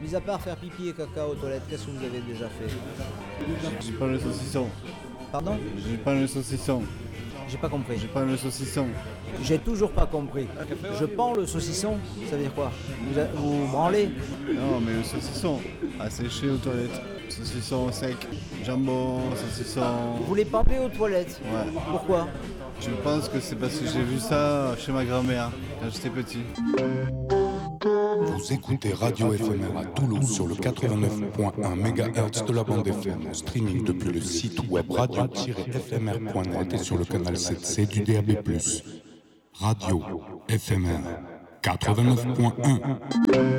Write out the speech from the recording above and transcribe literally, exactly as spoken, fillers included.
Mis à part faire pipi et caca aux toilettes, qu'est-ce que vous avez déjà fait? J'ai pas le saucisson. Pardon? J'ai pas le saucisson. J'ai pas compris. J'ai pas le saucisson. J'ai toujours pas compris. Je pends le saucisson, ça veut dire quoi? Vous, a- vous branlez? Non, mais le saucisson à sécher aux toilettes. Saucisson sec, jambon, saucisson. Vous les pendez aux toilettes? Ouais. Pourquoi? Je pense que c'est parce que j'ai vu ça chez ma grand-mère quand j'étais petit. Vous écoutez Radio F M R à Toulouse sur le quatre-vingt-neuf point un mégahertz de la bande F M, en streaming depuis le site web radio tiret f m r point net et sur le canal sept C du D A B plus. Radio F M R quatre-vingt-neuf point un.